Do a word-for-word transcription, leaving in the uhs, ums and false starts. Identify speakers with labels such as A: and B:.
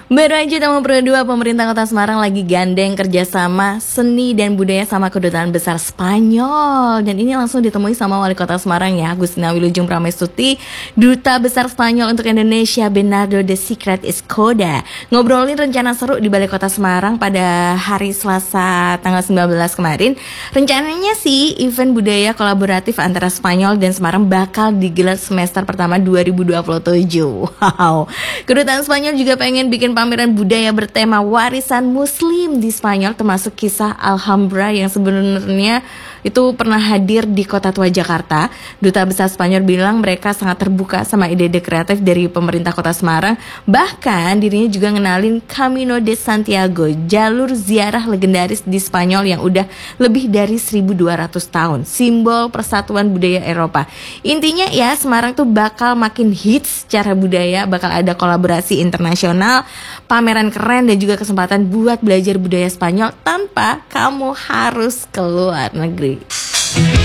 A: Berlanjut nomor dua, pemerintah Kota Semarang lagi gandeng kerjasama seni dan budaya sama Kedutaan Besar Spanyol. Dan ini langsung ditemui sama Wali Kota Semarang ya, Agustina Wilujeng Pramestuti, Duta Besar Spanyol untuk Indonesia Bernardo de Secret Escoda. Ngobrolin rencana seru di Balai Kota Semarang pada hari Selasa tanggal sembilan belas kemarin. Rencananya sih event budaya kolaboratif antara Spanyol dan Semarang bakal digelar semester pertama dua ribu dua puluh tujuh. Wow. Kedutaan Spanyol juga pengen bikin pameran budaya bertema warisan muslim di Spanyol, termasuk kisah Alhambra yang sebenarnya itu pernah hadir di Kota Tua Jakarta. Duta Besar Spanyol bilang mereka sangat terbuka sama ide-ide kreatif dari pemerintah Kota Semarang. Bahkan dirinya juga ngenalin Camino de Santiago, jalur ziarah legendaris di Spanyol yang udah lebih dari seribu dua ratus tahun, simbol persatuan budaya Eropa. Intinya ya, Semarang tuh bakal makin hits secara budaya, bakal ada kolaborasi internasional, pameran keren, dan juga kesempatan buat belajar budaya Spanyol tanpa kamu harus ke luar negeri.